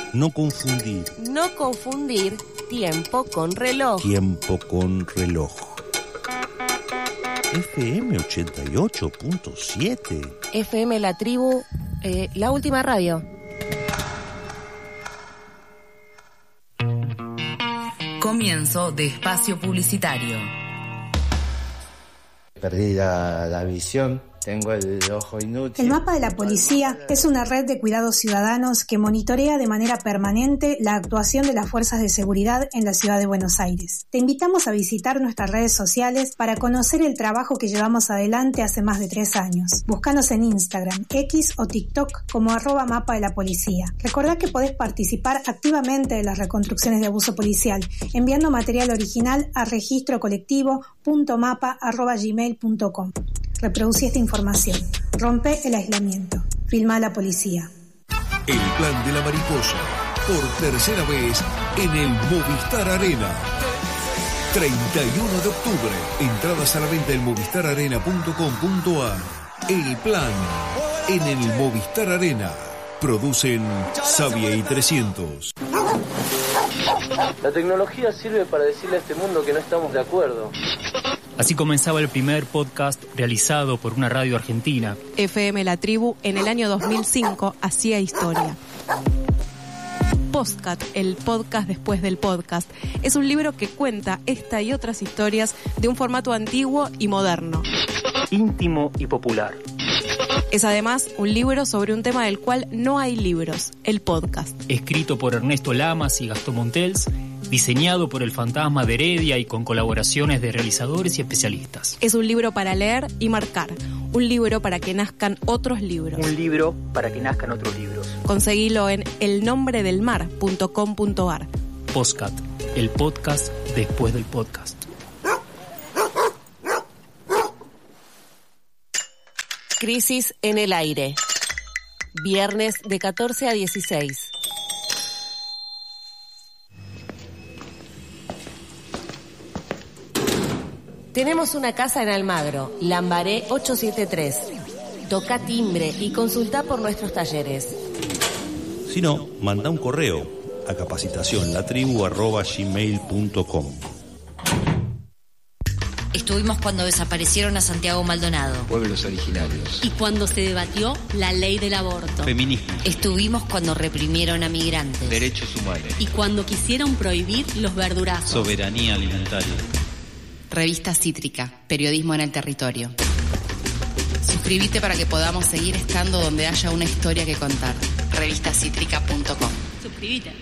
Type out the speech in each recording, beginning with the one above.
No confundir. No confundir tiempo con reloj. Tiempo con reloj. FM 88.7. FM La Tribu, la última radio. Comienzo de espacio publicitario. Perdí la visión. Tengo el ojo inútil. El Mapa de la Policía es una red de cuidados ciudadanos que monitorea de manera permanente la actuación de las fuerzas de seguridad en la ciudad de Buenos Aires. Te invitamos a visitar nuestras redes sociales para conocer el trabajo que llevamos adelante hace más de 3 años. Búscanos en Instagram, X o TikTok como @Mapa de la Policía. Recordá que podés participar activamente de las reconstrucciones de abuso policial enviando material original a registrocolectivo.mapa@gmail.com. Reproducí esta información. Rompe el aislamiento. Filma a la policía. El plan de la mariposa. Por tercera vez en el Movistar Arena. 31 de octubre. Entradas a la venta en movistararena.com.ar. El plan en el Movistar Arena. Producen Savia y 300. La tecnología sirve para decirle a este mundo que no estamos de acuerdo. Así comenzaba el primer podcast realizado por una radio argentina. FM La Tribu en el año 2005 hacía historia. Postcat, el podcast después del podcast, es un libro que cuenta esta y otras historias de un formato antiguo y moderno. Íntimo y popular. Es además un libro sobre un tema del cual no hay libros, el podcast. Escrito por Ernesto Lamas y Gastón Montels, diseñado por el Fantasma de Heredia y con colaboraciones de realizadores y especialistas. Es un libro para leer y marcar, un libro para que nazcan otros libros. Un libro para que nazcan otros libros. Conseguilo en elnombredelmar.com.ar. Postcat, el podcast después del podcast. Crisis en el aire. Viernes de 14 a 16. Tenemos una casa en Almagro, Lambaré 873. Toca timbre y consulta por nuestros talleres. Si no, manda un correo a capacitacionlatribu@gmail.com. Estuvimos cuando desaparecieron a Santiago Maldonado. Pueblos originarios. Y cuando se debatió la ley del aborto. Feminismo. Estuvimos cuando reprimieron a migrantes. Derechos humanos. Y cuando quisieron prohibir los verdurazos. Soberanía alimentaria. Revista Cítrica, periodismo en el territorio. Suscríbete para que podamos seguir estando donde haya una historia que contar. Revistacítrica.com. Suscríbete.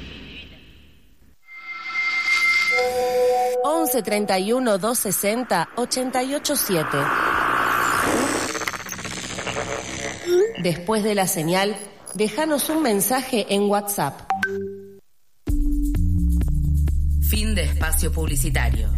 11 31 260 887. Después de la señal, déjanos un mensaje en WhatsApp. Fin de espacio publicitario.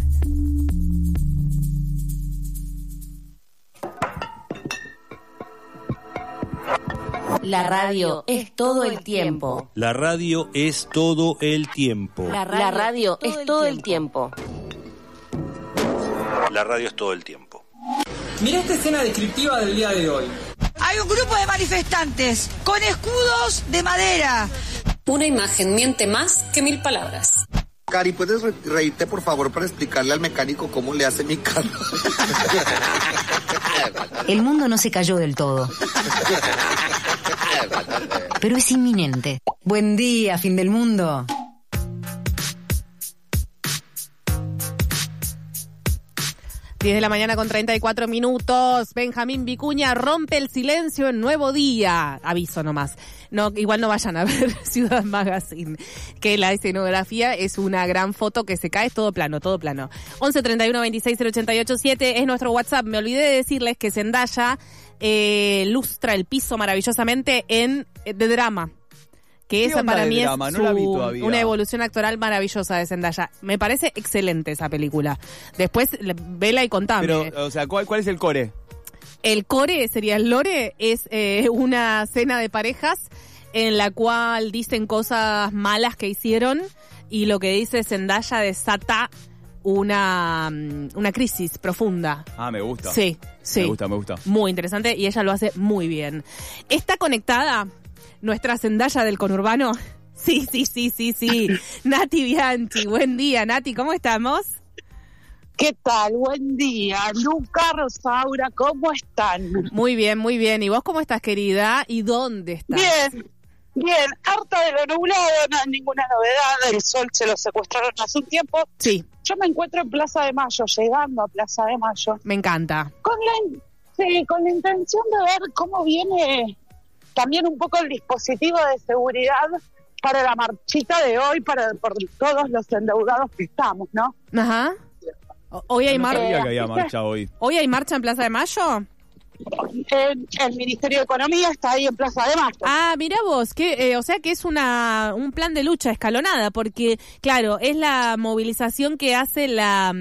La radio es todo el tiempo. La radio es todo el tiempo. La radio es todo el tiempo. La radio es todo el tiempo. Mirá esta escena descriptiva del día de hoy. Hay un grupo de manifestantes con escudos de madera. Una imagen miente más que 1000 palabras. Cari, ¿puedes reírte, por favor, para explicarle al mecánico cómo le hace mi carro? El mundo no se cayó del todo. Pero es inminente. Buen día, fin del mundo. Diez de la mañana con 34 minutos. Benjamín Vicuña rompe el silencio en Nuevo Día. Aviso nomás. No, igual no vayan a ver Ciudad Magazine, que la escenografía es una gran foto que se cae, es todo plano, todo plano. 11 31 26 088 7 es nuestro WhatsApp. Me olvidé de decirles que Zendaya lustra el piso maravillosamente en The Drama. Que esa para mí es una evolución actoral maravillosa de Zendaya. Me parece excelente esa película. Después, vela y contame. Pero, o sea, ¿cuál es el core? El core, sería el lore, es una cena de parejas en la cual dicen cosas malas que hicieron y lo que dice Zendaya desata una crisis profunda. Ah, me gusta. Sí. Me gusta. Muy interesante y ella lo hace muy bien. ¿Está conectada nuestra Zendaya del conurbano? Sí. Nati Bianchi, buen día. Nati, ¿cómo estamos? ¿Qué tal? Buen día. Luca, Rosaura, ¿cómo están? Muy bien. ¿Y vos cómo estás, querida? ¿Y dónde estás? Bien. Harta de lo nublado, no hay ninguna novedad. El sol se lo secuestraron hace un tiempo. Sí. Yo me encuentro en Plaza de Mayo, llegando a Plaza de Mayo. Me encanta. Con la intención de ver cómo viene también un poco el dispositivo de seguridad para la marchita de hoy, por todos los endeudados que estamos, ¿no? Ajá. Hoy hay No sabía que había marcha hoy. ¿Hoy hay marcha en Plaza de Mayo? El Ministerio de Economía está ahí en Plaza de Mayo. Ah, mira vos, o sea que es un plan de lucha escalonada, porque, claro, es la movilización que hace la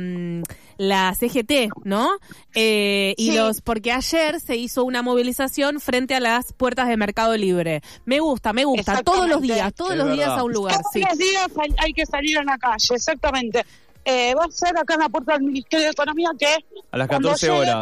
CGT, ¿no? Sí. Porque ayer se hizo una movilización frente a las puertas de Mercado Libre. Me gusta, todos los días a un lugar. Todos los días hay que salir a la calle, exactamente. Va a ser acá en la puerta del Ministerio de Economía que a las 14 horas.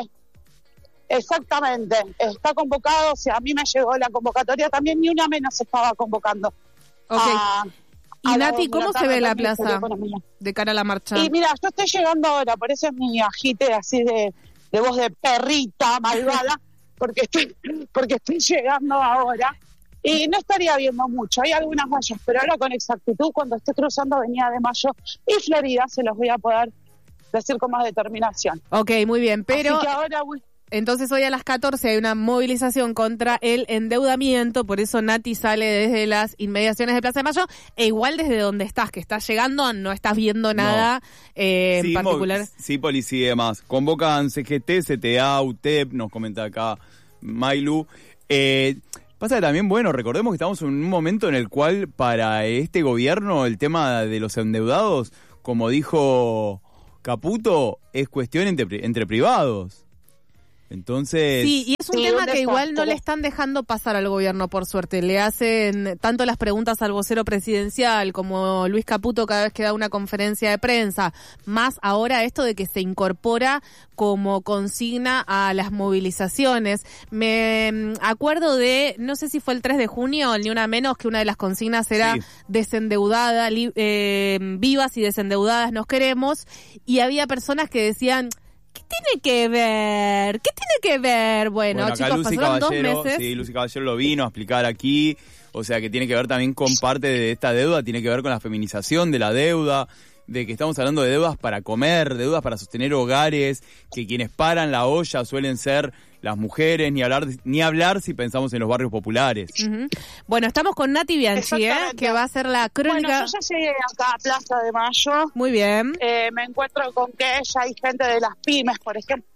Exactamente, está convocado, o sea, a mí me llegó la convocatoria también, ni una menos estaba convocando. Okay. Y Nati, ¿cómo se ve la plaza de cara a la marcha? Y mira, yo estoy llegando ahora, por eso es mi agite así de voz de perrita malvada, porque estoy llegando ahora. Y no estaría viendo mucho, hay algunas vallas, pero ahora con exactitud, cuando esté cruzando Avenida de Mayo y Florida, se los voy a poder decir con más determinación. Ok, muy bien, pero... Así que ahora entonces hoy a las 14 hay una movilización contra el endeudamiento, por eso Nati sale desde las inmediaciones de Plaza de Mayo, e igual desde donde estás, que estás llegando, no estás viendo nada en particular. Sí, policía y demás. Convocan CGT, CTA, UTEP, nos comenta acá Mailu. Pasa que también, recordemos que estamos en un momento en el cual para este gobierno el tema de los endeudados, como dijo Caputo, es cuestión entre privados. Entonces... Sí, y es un tema que igual no le están dejando pasar al gobierno, por suerte. Le hacen tanto las preguntas al vocero presidencial como Luis Caputo cada vez que da una conferencia de prensa, más ahora esto de que se incorpora como consigna a las movilizaciones. Me acuerdo de, no sé si fue el 3 de junio, ni una menos, que una de las consignas era desendeudada, vivas y desendeudadas nos queremos, y había personas que decían... ¿Qué tiene que ver? Bueno chicos, pasaron 2 meses. Sí, Lucy Caballero lo vino a explicar aquí. O sea, que tiene que ver también con parte de esta deuda, tiene que ver con la feminización de la deuda, de que estamos hablando de deudas para comer, deudas para sostener hogares, que quienes paran la olla suelen ser las mujeres, ni hablar si pensamos en los barrios populares. Uh-huh. Bueno, estamos con Nati Bianchi, que va a ser la crónica. Bueno, yo ya llegué acá a Plaza de Mayo. Muy bien. Me encuentro con que ya hay gente de las pymes, por ejemplo.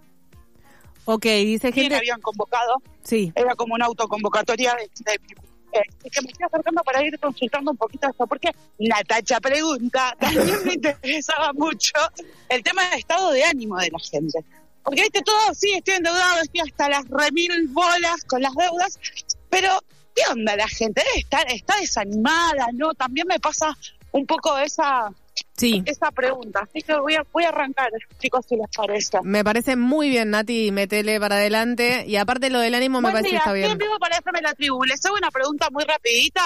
Ok, dice gente... ¿Quién habían convocado? Sí. Era como una autoconvocatoria que me estoy acercando para ir consultando un poquito esto, porque Natacha pregunta, también me interesaba mucho el tema del estado de ánimo de la gente. Porque viste todo, sí, estoy endeudado, estoy hasta las remil bolas con las deudas, pero ¿qué onda la gente? Está desanimada, ¿no? También me pasa un poco esa pregunta. Así que voy a arrancar, chicos, si les parece. Me parece muy bien, Nati, métele para adelante. Y aparte lo del ánimo me parece que está bien. Buen día, para hacerme la tribu. Les hago una pregunta muy rapidita.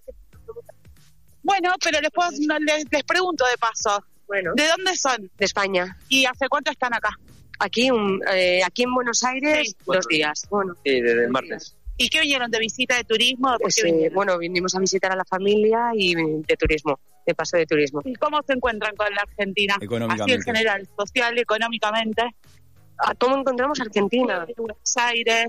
Bueno, pero les pregunto de paso. Bueno. ¿De dónde son? De España. ¿Y hace cuánto están acá? Aquí en Buenos Aires, 2 días. Bueno. Sí, desde el martes. ¿Y qué vinieron? ¿De visita de turismo? Pues, vinimos a visitar a la familia y de turismo, de paso de turismo. ¿Y cómo se encuentran con la Argentina? Económicamente. Así en general, social, económicamente. ¿Cómo encontramos Argentina? Buenos Aires.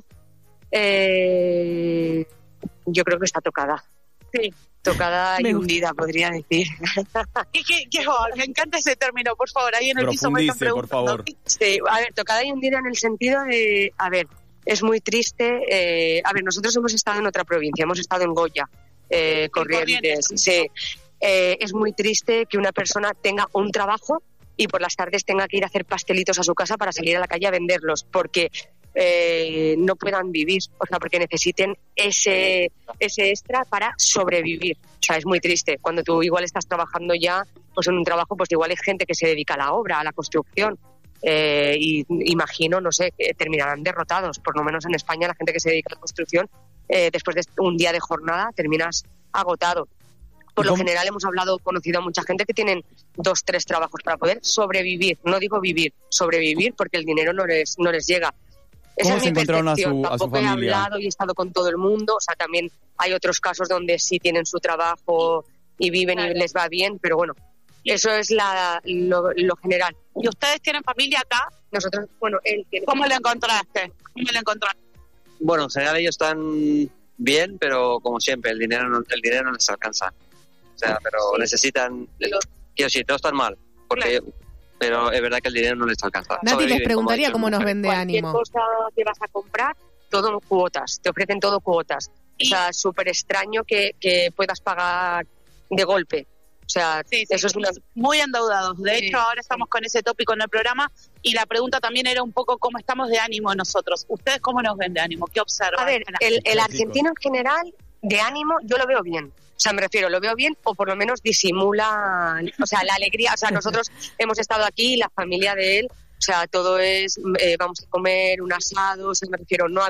Yo creo que está tocada. Sí. Tocada y hundida, podría decir. Me encanta ese término, por favor, ahí en el piso me están preguntando. Por favor. Sí, tocada y hundida en el sentido de, es muy triste. Nosotros hemos estado en otra provincia, hemos estado en Goya, Corrientes. Sí. Es muy triste que una persona tenga un trabajo y por las tardes tenga que ir a hacer pastelitos a su casa para salir a la calle a venderlos, porque no puedan vivir, o sea, porque necesiten ese extra para sobrevivir. O sea, es muy triste. Cuando tú igual estás trabajando ya, pues en un trabajo, pues igual hay gente que se dedica a la obra, a la construcción. Y imagino, no sé, que terminarán derrotados. Por lo menos en España la gente que se dedica a la construcción, después de un día de jornada terminas agotado. Por lo general hemos conocido a mucha gente que tienen 2, 3 trabajos para poder sobrevivir. No digo vivir, sobrevivir, porque el dinero no les llega. ¿Cómo se encontraron a su Tampoco familia? he hablado y he estado con todo el mundo. O sea, también hay otros casos donde sí tienen su trabajo y viven y les va bien, pero bueno, eso es lo general. ¿Y ustedes tienen familia acá? Nosotros, bueno, él tiene... ¿Cómo lo encontraste? Bueno, en general ellos están bien, pero como siempre, el dinero no les alcanza. O sea, pero necesitan... Quiero decir, todos están mal, pero es verdad que el dinero no les alcanza. Nati, les preguntaría cómo nos vende ánimo. Cualquier cosa que vas a comprar, todo cuotas, te ofrecen todo cuotas. O sea, es súper extraño que puedas pagar de golpe. O sea, eso es muy endeudados. De hecho, ahora estamos con ese tópico en el programa y la pregunta también era un poco cómo estamos de ánimo nosotros. ¿Ustedes cómo nos ven de ánimo? ¿Qué observan? A ver, el argentino en general, de ánimo, yo lo veo bien. O sea, me refiero, lo veo bien o por lo menos disimula, o sea, la alegría. O sea, nosotros hemos estado aquí, la familia de él, o sea, todo es, vamos a comer un asado, o sea, me refiero, no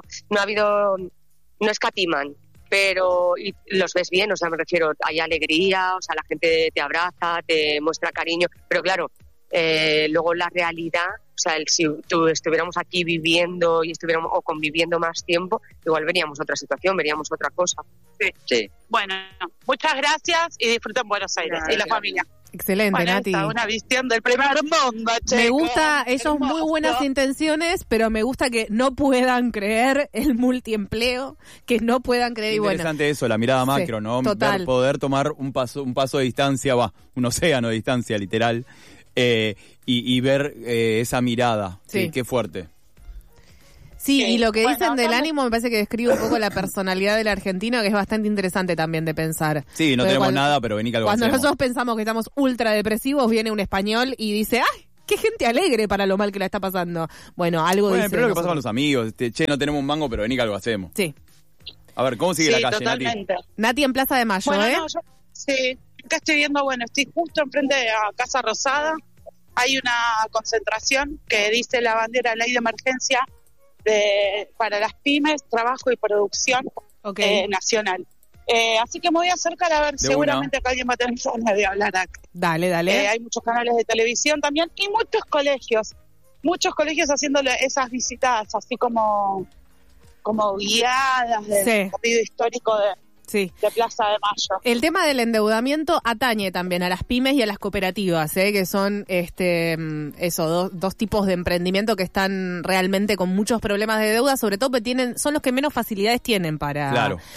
escatiman. Pero los ves bien, o sea, me refiero, hay alegría, o sea, la gente te abraza, te muestra cariño, pero claro, luego la realidad, o sea, si estuviéramos aquí viviendo y estuviéramos o conviviendo más tiempo, igual veríamos otra situación, veríamos otra cosa. Sí. Bueno, muchas gracias y disfruten Buenos Aires y la familia. Excelente, bueno, Nati. Una visión del primer mundo, che. Me gusta, ellos muy buenas intenciones, pero me gusta que no puedan creer el multiempleo, que no puedan creer. Y interesante eso, la mirada macro, ¿no? Total. Poder tomar un paso de distancia, un océano de distancia, literal, y ver esa mirada. Sí. Qué fuerte. Sí, y lo que dicen del ánimo me parece que describe un poco la personalidad del argentino, que es bastante interesante también de pensar. Sí, no tenemos nada, pero vení que algo Cuando hacemos. nosotros pensamos que estamos ultra depresivos, viene un español y dice, ¡ay, qué gente alegre para lo mal que la está pasando! Bueno, algo dice. Pero lo que pasa con los amigos, che, no tenemos un mango, pero vení que algo hacemos. Sí. A ver, ¿cómo sigue la calle, totalmente. Nati en Plaza de Mayo, bueno, sí, acá estoy viendo, estoy justo enfrente de la Casa Rosada. Hay una concentración que dice la bandera Ley de Emergencia para las pymes, trabajo y producción nacional. Así que me voy a acercar a ver, seguramente que alguien va a tener ganas de hablar acá. Dale. Hay muchos canales de televisión también y muchos colegios haciéndole esas visitas así como guiadas del partido histórico de Plaza de Mayo. El tema del endeudamiento atañe también a las pymes y a las cooperativas, que son dos tipos de emprendimiento que están realmente con muchos problemas de deuda, sobre todo porque son los que menos facilidades tienen para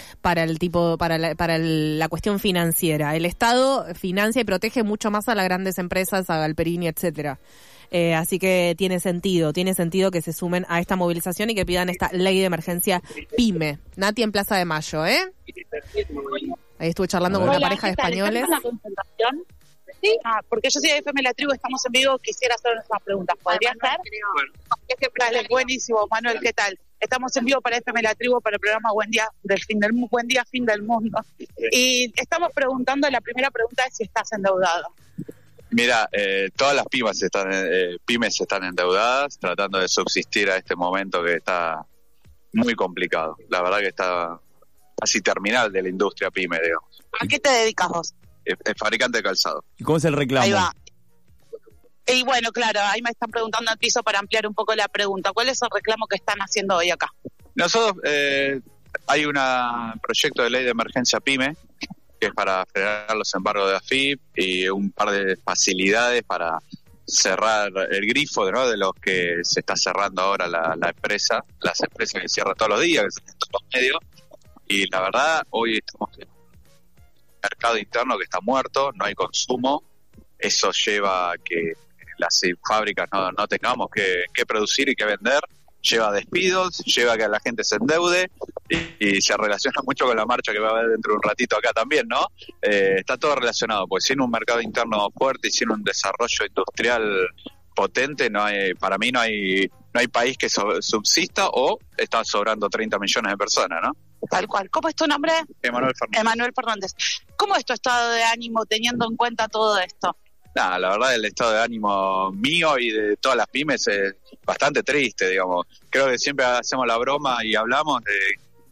la cuestión financiera. El Estado financia y protege mucho más a las grandes empresas, a Galperini, etcétera. Así que tiene sentido que se sumen a esta movilización y que pidan esta ley de emergencia PYME. Nati en Plaza de Mayo, Ahí estuve charlando con una pareja de españoles. ¿Estás en la concentración? Sí. Porque yo soy de FM La Tribu, estamos en vivo, quisiera hacer unas preguntas. ¿Podría ser? Dale, buenísimo, Manuel, ¿qué tal? Estamos en vivo para FM La Tribu, para el programa Buen Día, Fin del Mundo. Y estamos preguntando, la primera pregunta es si estás endeudado. Mira, todas las pymes están endeudadas, tratando de subsistir a este momento que está muy complicado. La verdad que está casi terminal de la industria pyme, digamos. ¿A qué te dedicas vos? Es fabricante de calzado. ¿Y cómo es el reclamo? Ahí va. Y bueno, claro, ahí me están preguntando al piso para ampliar un poco la pregunta. ¿Cuál es el reclamo que están haciendo hoy acá? Nosotros, hay un proyecto de ley de emergencia PYME, que es para frenar los embargos de AFIP y un par de facilidades para cerrar el grifo de los que se está cerrando ahora las empresas que cierran todos los días, que son todos los medios. Y la verdad, hoy estamos en un mercado interno que está muerto, no hay consumo. Eso lleva a que las fábricas no tengamos que producir y que vender. Lleva despidos, lleva a que la gente se endeude y se relaciona mucho con la marcha que va a haber dentro de un ratito acá también, ¿no? Está todo relacionado, porque sin un mercado interno fuerte y sin un desarrollo industrial potente, para mí no hay país que subsista o está sobrando 30 millones de personas, ¿no? Tal cual. ¿Cómo es tu nombre? Emanuel Fernández. ¿Cómo es tu estado de ánimo teniendo en cuenta todo esto? La verdad, el estado de ánimo mío y de todas las pymes es bastante triste, digamos. Creo que siempre hacemos la broma y hablamos de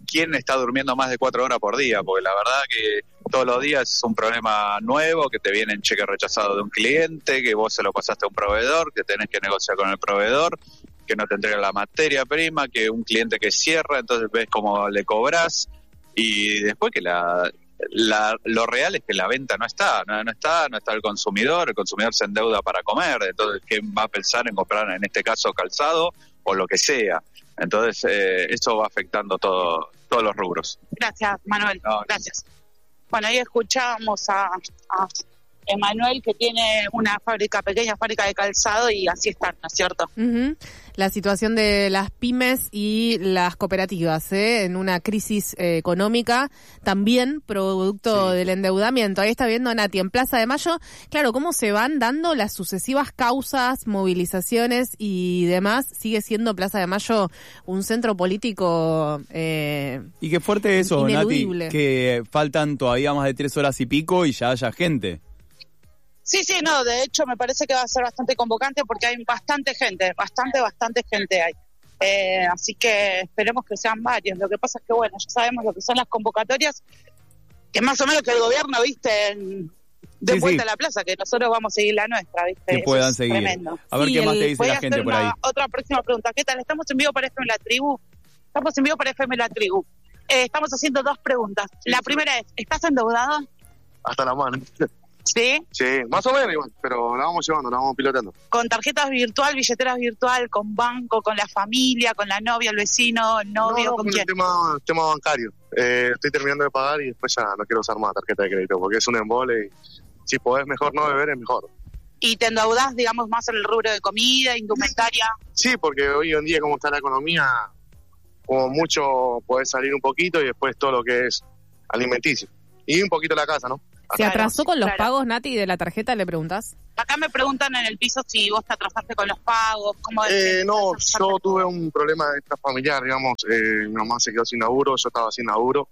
quién está durmiendo más de 4 horas por día, porque la verdad que todos los días es un problema nuevo, que te viene en cheque rechazado de un cliente, que vos se lo pasaste a un proveedor, que tenés que negociar con el proveedor, que no te entrega la materia prima, que un cliente que cierra, entonces ves cómo le cobras, y después que lo real es que la venta no está el consumidor se endeuda para comer, entonces ¿quién va a pensar en comprar en este caso calzado o lo que sea? Entonces eso va afectando todos los rubros. Gracias, Manuel, gracias. Bueno, ahí escuchábamos a Emanuel, que tiene una pequeña fábrica de calzado, y así están, ¿no es cierto? Uh-huh. La situación de las pymes y las cooperativas, en una crisis económica, también producto del endeudamiento. Ahí está viendo Nati, en Plaza de Mayo, claro, cómo se van dando las sucesivas causas, movilizaciones y demás. Sigue siendo Plaza de Mayo un centro político y qué fuerte eso, ineludible. Nati, que faltan todavía más de 3 horas y pico y ya haya gente. Sí, no, de hecho me parece que va a ser bastante convocante porque hay bastante gente, bastante gente hay. Así que esperemos que sean varios. Lo que pasa es que, bueno, ya sabemos lo que son las convocatorias, que más o menos que el gobierno, viste, de vuelta a la plaza, que nosotros vamos a seguir la nuestra, viste. Que puedan seguir. Tremendo. A ver qué más te dice la gente por ahí. Otra próxima pregunta. ¿Qué tal? Estamos en vivo para FM La Tribu. Estamos haciendo 2 preguntas. La primera es, ¿estás endeudado? Hasta la mano. ¿Sí? Sí, más o menos igual, pero la vamos llevando, la vamos pilotando. ¿Con tarjetas virtual, billeteras virtual, con banco, con la familia, con la novia, el vecino, el novio, con quién? El tema bancario. Estoy terminando de pagar y después ya no quiero usar más tarjeta de crédito, porque es un embole y si podés mejor no beber, es mejor. ¿Y te endeudás, digamos, más en el rubro de comida, indumentaria? Sí, porque hoy en día como está la economía, como mucho podés salir un poquito y después todo lo que es alimenticio. Y un poquito la casa, ¿no? ¿Se atrasó con los pagos, Nati, de la tarjeta, le preguntás? Acá me preguntan en el piso si vos te atrasaste con los pagos, ¿cómo no, yo tuve un problema extrafamiliar, digamos, mi mamá se quedó sin laburo, yo estaba sin laburo,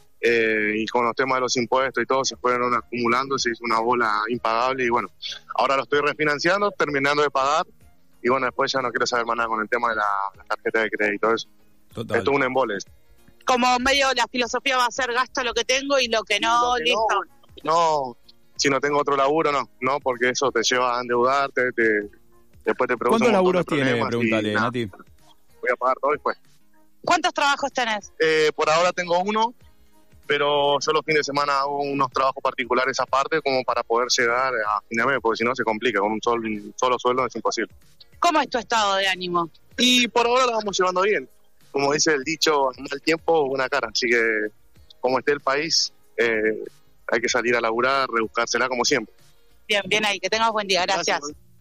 y con los temas de los impuestos y todo se fueron acumulando, se hizo una bola impagable y bueno, ahora lo estoy refinanciando, terminando de pagar, y bueno, después ya no quiero saber más nada con el tema de la tarjeta de crédito, eso. Total. Esto es un embole. Como medio la filosofía va a ser gasto lo que tengo y lo que no, listo. No, si no tengo otro laburo, no, porque eso te lleva a endeudarte, después te produce. ¿Cuántos laburos tiene? Pregúntale, Nati. Voy a pagar todo después. ¿Cuántos trabajos tenés? Por ahora tengo uno, pero yo los fines de semana hago unos trabajos particulares aparte como para poder llegar a fin de mes, porque si no se complica, con un solo sueldo es imposible. ¿Cómo es tu estado de ánimo? Y por ahora lo vamos llevando bien. Como dice el dicho, mal tiempo, buena cara. Así que, como esté el país, hay que salir a laburar, rebuscársela como siempre. Bien ahí, que tengas buen día, gracias.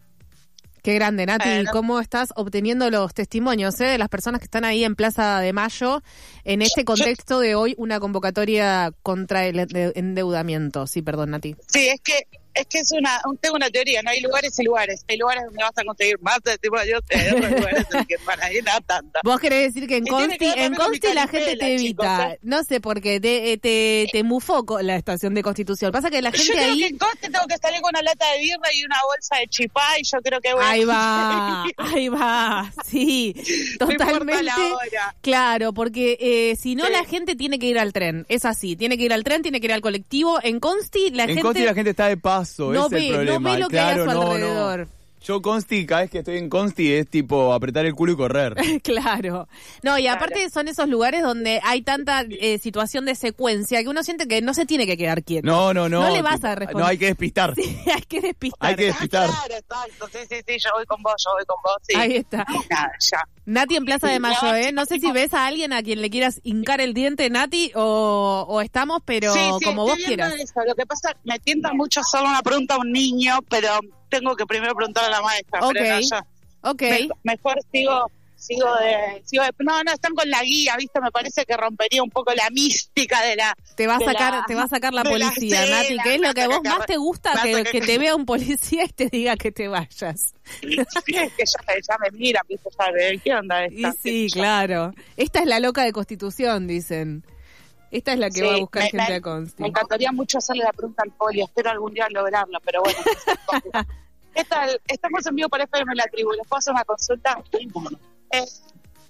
Qué grande, Nati. ¿Cómo estás obteniendo los testimonios de las personas que están ahí en Plaza de Mayo en este contexto de hoy, una convocatoria contra el endeudamiento? Sí, perdón, Nati. Sí, es que tengo una teoría, no hay lugares y lugares. Hay lugares donde vas a conseguir más testimonios, hay otros lugares donde que para ahí no tanta. Vos querés decir que en Consti la gente te evita, chicos, no sé por qué, te mufó con la estación de Constitución. Pasa que la gente yo ahí... creo que en Consti tengo que salir con una lata de birra y una bolsa de chipá y yo creo que voy ahí va, sí, totalmente. Claro, porque si no la gente tiene que ir al tren, es así, tiene que ir al tren, tiene que ir al colectivo. En Consti la gente está de paso. No es el problema. No ve lo que hay a su alrededor. No. Yo Consti, cada vez que estoy en Consti es tipo apretar el culo y correr. Claro. No, y aparte son esos lugares donde hay tanta situación de secuencia que uno siente que no se tiene que quedar quieto. No. No le vas a responder. No, hay que despistar. Sí, hay que despistar. Claro, exacto. Sí, yo voy con vos, sí. Ahí está. Nada, ya. Nati en Plaza de Mayo, No sé si ves a alguien a quien le quieras hincar el diente, Nati, o estamos, pero sí, como vos quieras. Eso. Lo que pasa, me tienta mucho hacerle una pregunta a un niño, pero tengo que primero preguntar a la maestra. Okay. Mejor sigo de... No, están con la guía, ¿viste? Me parece que rompería un poco la mística de la... Te va a sacar la policía, Nati, que es lo que a vos más te gusta, que te vea un policía y te diga que te vayas. Sí, es que ya me miran, ¿viste? ¿Qué onda esta? Y sí, claro. Esta es la loca de Constitución, dicen. Esta es la que va a buscar gente a Consti. Me encantaría mucho hacerle la pregunta al poli, espero algún día lograrlo, pero bueno. ¿Qué tal? Estamos en vivo para FM La Tribu, ¿les puedo hacer una consulta?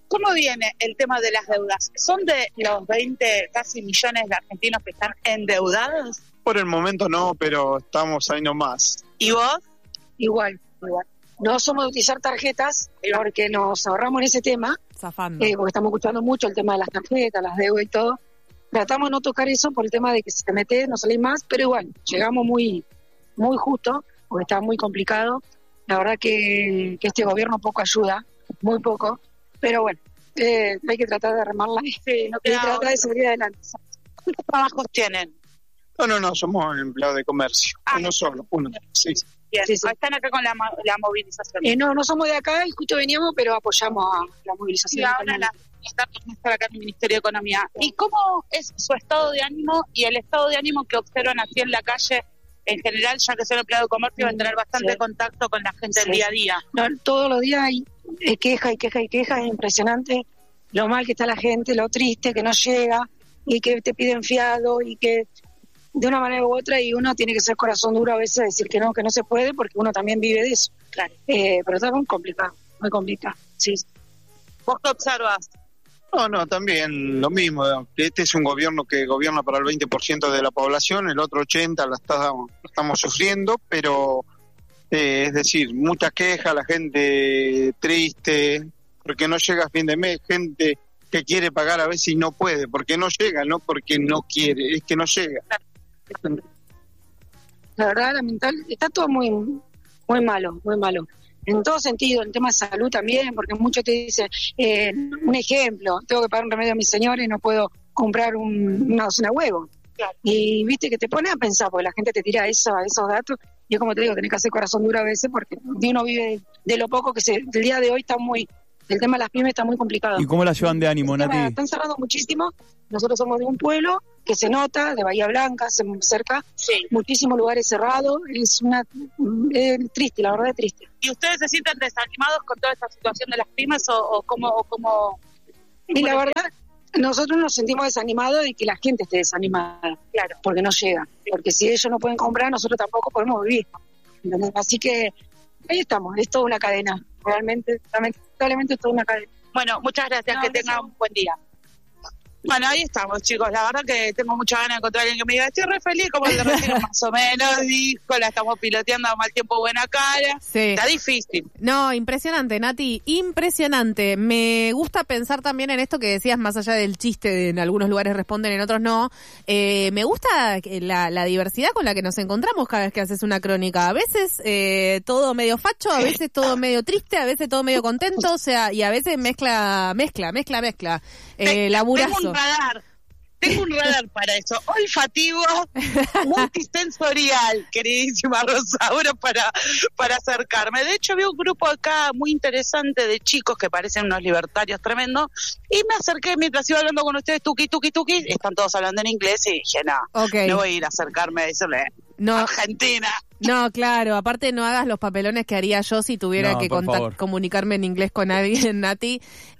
¿Cómo viene el tema de las deudas? ¿Son de los 20 casi millones de argentinos que están endeudados? Por el momento no, pero estamos ahí nomás. ¿Y vos? Igual. No somos de utilizar tarjetas porque nos ahorramos en ese tema, zafando. Porque estamos escuchando mucho el tema de las tarjetas, las deudas y todo. Tratamos de no tocar eso por el tema de que si te metes no salís más, pero igual, llegamos muy justo, porque está muy complicado. La verdad que este gobierno poco ayuda, muy poco, pero bueno, hay que tratar de remarla y tratar de salir adelante. ¿Cuántos trabajos tienen? No, somos empleados de comercio, uno solo, sí. Bien. Sí. Están acá con la movilización. No somos de acá y justo veníamos, pero apoyamos a la movilización. Y ahora están acá en el Ministerio de Economía. ¿Y cómo es su estado de ánimo y el estado de ánimo que observan así en la calle en general, ya que son empleado de comercio, va a tener bastante contacto con la gente del día a día? No, todos los días hay queja, es impresionante lo mal que está la gente, lo triste que no llega y que te piden fiado y que de una manera u otra, y uno tiene que ser corazón duro a veces, decir que no se puede, porque uno también vive de eso. Claro. Pero está muy complicado, sí. ¿Vos qué observas? No, también lo mismo. Este es un gobierno que gobierna para el 20% de la población, el otro 80% la estamos sufriendo, pero es decir, mucha queja, la gente triste, porque no llega a fin de mes, gente que quiere pagar a veces y no puede, porque no llega, no porque no quiere, es que no llega. La verdad, lamentable, está todo muy malo. En todo sentido, en tema de salud también, porque muchos te dicen, un ejemplo, tengo que pagar un remedio a mi señora y no puedo comprar una docena de huevos. Claro. Y viste que te pones a pensar, porque la gente te tira esos datos, y es como te digo, tenés que hacer corazón duro a veces, porque uno vive de lo poco el día de hoy está el tema de las pymes está muy complicado. ¿Y cómo la llevan de ánimo, Nati? Están cerrando muchísimo. Nosotros somos de un pueblo que se nota, de Bahía Blanca, cerca, muchísimos lugares cerrados. Es triste, la verdad es triste. ¿Y ustedes se sienten desanimados con toda esta situación de las pymes o cómo? Y la verdad, nosotros nos sentimos desanimados de que la gente esté desanimada, claro, porque no llega. Porque si ellos no pueden comprar, nosotros tampoco podemos vivir. ¿Entendés? Así que ahí estamos, es toda una cadena. Realmente, lamentablemente es toda una cadena. Bueno, muchas gracias, que tengan un buen día. Bueno, ahí estamos, chicos. La verdad que tengo mucha ganas de encontrar a alguien que me diga, estoy re feliz, como el de Retiro más o menos, dijo, la estamos piloteando a mal tiempo, buena cara. Sí. Está difícil. No, impresionante, Nati, impresionante. Me gusta pensar también en esto que decías, más allá del chiste de en algunos lugares responden, en otros no. Me gusta la diversidad con la que nos encontramos cada vez que haces una crónica. A veces todo medio facho, a veces todo medio triste, a veces todo medio contento, o sea, y a veces mezcla. Laburazo. Tengo un radar para eso, olfativo, multisensorial, queridísima Rosaura, para acercarme. De hecho, vi un grupo acá muy interesante de chicos que parecen unos libertarios tremendos, y me acerqué mientras iba hablando con ustedes, tuki, están todos hablando en inglés, y dije, no voy a ir a acercarme a decirle, Argentina. No, claro, aparte no hagas los papelones que haría yo si tuviera que comunicarme en inglés con alguien, Nati,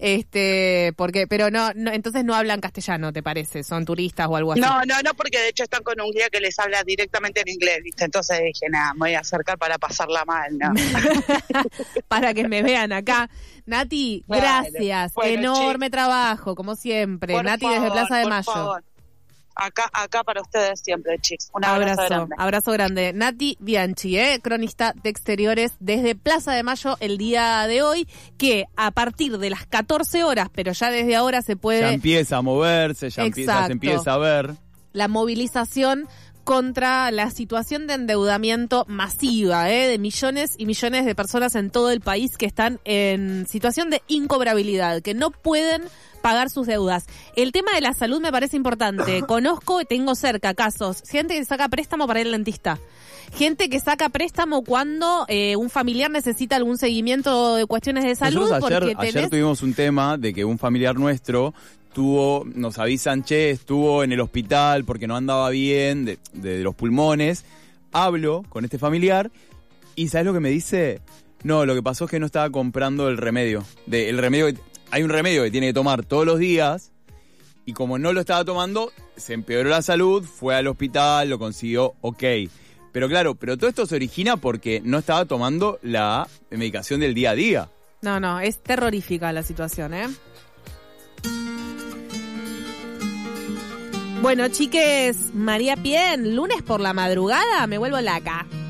pero no, entonces no hablan castellano, ¿te parece? ¿Son turistas o algo así? No, porque de hecho están con un guía que les habla directamente en inglés, ¿viste? Entonces dije, me voy a acercar para pasarla mal, ¿no? Para que me vean acá. Nati, gracias, enorme trabajo, como siempre. Nati, desde Plaza de Mayo. Favor. Acá para ustedes siempre, chicos. Un abrazo grande. Nati Bianchi, cronista de exteriores desde Plaza de Mayo el día de hoy, que a partir de las 14 horas, pero ya desde ahora se puede... Ya empieza a moverse, se empieza a ver. La movilización contra la situación de endeudamiento masiva, de millones y millones de personas en todo el país que están en situación de incobrabilidad, que no pueden pagar sus deudas. El tema de la salud me parece importante. Conozco, tengo cerca casos, gente que saca préstamo para ir al dentista, gente que saca préstamo cuando un familiar necesita algún seguimiento de cuestiones de salud. Nosotros ayer tuvimos un tema de que un familiar nuestro nos avisan, estuvo en el hospital porque no andaba bien de los pulmones. Hablo con este familiar y ¿sabes lo que me dice? No, lo que pasó es que no estaba comprando el remedio. Hay un remedio que tiene que tomar todos los días y como no lo estaba tomando, se empeoró la salud, fue al hospital, lo consiguió, Pero claro, todo esto se origina porque no estaba tomando la medicación del día a día. No, es terrorífica la situación, ¿eh? Bueno, chiques, María Pien, lunes por la madrugada me vuelvo laca.